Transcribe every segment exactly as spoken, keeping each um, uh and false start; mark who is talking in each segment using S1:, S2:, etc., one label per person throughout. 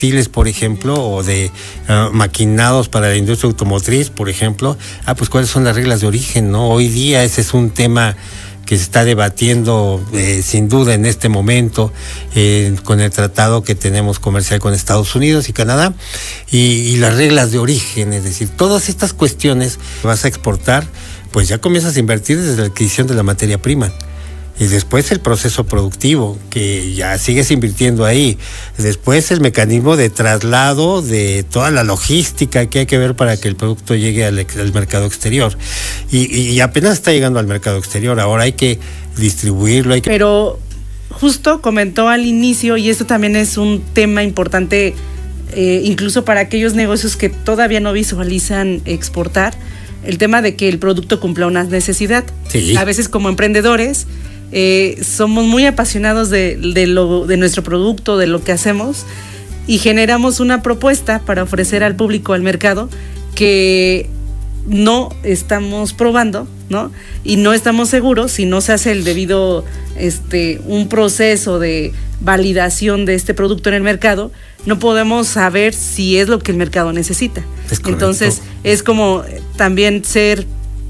S1: textiles, por ejemplo, o de uh, maquinados para la industria automotriz, por ejemplo, ah, pues cuáles son las reglas de origen, ¿no? Hoy día ese es un tema que se está debatiendo eh, sin duda en este momento eh, con el tratado que tenemos comercial con Estados Unidos y Canadá y, y las reglas de origen, es decir, todas estas cuestiones que vas a exportar, pues ya comienzas a invertir desde la adquisición de la materia prima. Y después el proceso productivo, que ya sigues invirtiendo ahí. Después el mecanismo de traslado de toda la logística que hay que ver para que el producto llegue al, al mercado exterior. Y, y apenas está llegando al mercado exterior, ahora hay que distribuirlo. Hay que...
S2: Pero justo comentó al inicio, y esto también es un tema importante, eh, incluso para aquellos negocios que todavía no visualizan exportar, el tema de que el producto cumpla una necesidad.
S1: Sí.
S2: A veces como emprendedores, Eh, somos muy apasionados de, de, lo, de nuestro producto, de lo que hacemos, y generamos una propuesta para ofrecer al público, al mercado, que no estamos probando, ¿no? Y no estamos seguros si no se hace el debido, este, un proceso de validación de este producto en el mercado, no podemos saber si es lo que el mercado necesita.
S1: Es correcto.
S2: Entonces, es como también ser...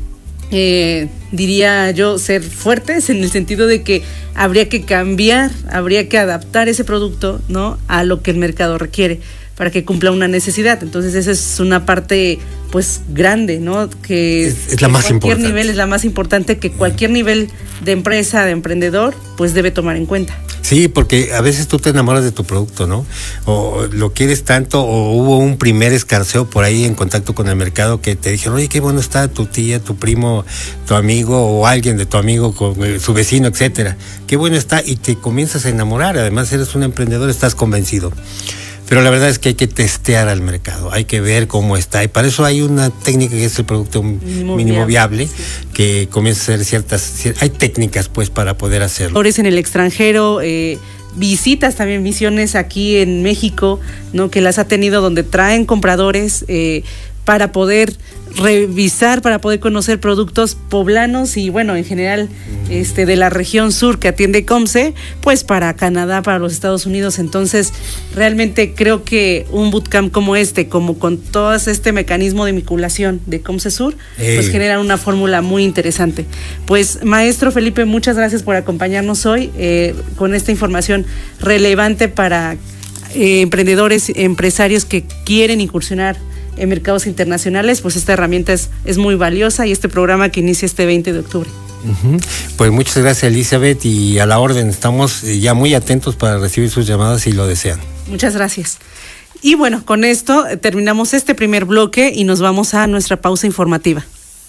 S2: Eh, diría yo, ser fuertes en el sentido de que habría que cambiar, habría que adaptar ese producto, ¿no?, a lo que el mercado requiere para que cumpla una necesidad. Entonces esa es una parte pues grande, ¿no?, que
S1: es, es la más
S2: cualquier
S1: importante.
S2: nivel es la más importante, que cualquier nivel de empresa, de emprendedor, pues debe tomar en cuenta.
S1: Sí, porque a veces tú te enamoras de tu producto, ¿no? O lo quieres tanto, o hubo un primer escarceo por ahí en contacto con el mercado que te dijeron, oye, qué bueno está tu tía, tu primo, tu amigo, o alguien de tu amigo, con su vecino, etcétera. Qué bueno está, y te comienzas a enamorar. Además eres un emprendedor, estás convencido. Pero la verdad es que hay que testear al mercado, hay que ver cómo está, y para eso hay una técnica que es el producto mínimo, mínimo viable, sí, que comienza a hacer ciertas, hay técnicas pues para poder hacerlo.
S2: En el extranjero, eh, visitas también, misiones aquí en México, ¿no?, que las ha tenido, donde traen compradores eh, para poder revisar, para poder conocer productos poblanos y bueno, en general mm. este de la región sur que atiende COMCE, pues para Canadá, para los Estados Unidos. Entonces realmente creo que un bootcamp como este, como con todo este mecanismo de vinculación de COMCE Sur, hey. pues generan una fórmula muy interesante. Pues maestro Felipe, muchas gracias por acompañarnos hoy eh, con esta información relevante para eh, emprendedores, empresarios que quieren incursionar en mercados internacionales. Pues esta herramienta es, es muy valiosa, y este programa que inicia este veinte de octubre.
S1: Uh-huh. Pues muchas gracias, Elizabeth, y a la orden, estamos ya muy atentos para recibir sus llamadas si lo desean.
S2: Muchas gracias. Y bueno, con esto terminamos este primer bloque y nos vamos a nuestra pausa informativa.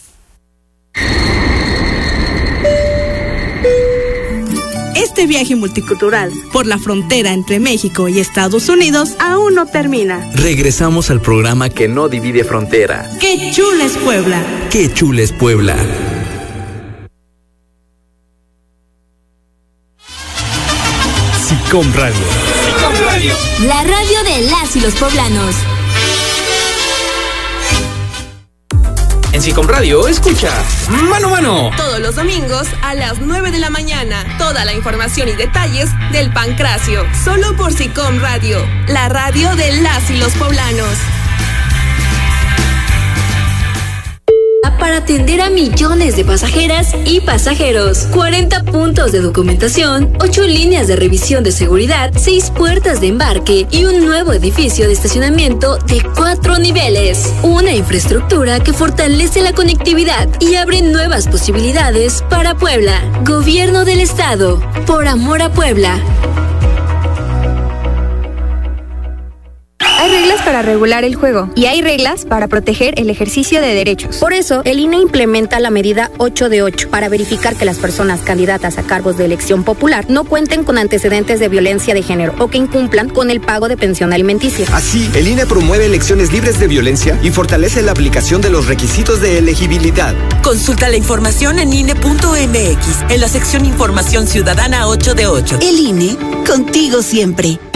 S3: Este viaje multicultural por la frontera entre México y Estados Unidos aún no termina.
S4: Regresamos al programa que no divide frontera.
S3: ¡Qué chula es Puebla!
S4: ¡Qué chula es Puebla! SICOM Radio.
S5: SICOM Radio. La radio de las y los poblanos.
S4: En SICOM Radio, escucha Mano a Mano.
S6: Todos los domingos a las nueve de la mañana. Toda la información y detalles del Pancracio. Solo por SICOM Radio, la radio de las y los poblanos.
S5: Para atender a millones de pasajeras y pasajeros, cuarenta puntos de documentación, ocho líneas de revisión de seguridad, seis puertas de embarque y un nuevo edificio de estacionamiento de cuatro niveles. Una infraestructura que fortalece la conectividad y abre nuevas posibilidades para Puebla. Gobierno del Estado, por amor a Puebla.
S7: Hay reglas para regular el juego y hay reglas para proteger el ejercicio de derechos. Por eso, el I N E implementa la medida ocho de ocho para verificar que las personas candidatas a cargos de elección popular no cuenten con antecedentes de violencia de género o que incumplan con el pago de pensión alimenticia.
S8: Así, el I N E promueve elecciones libres de violencia y fortalece la aplicación de los requisitos de elegibilidad.
S9: Consulta la información en I N E punto M X en la sección Información Ciudadana ocho de ocho.
S10: El I N E, contigo siempre.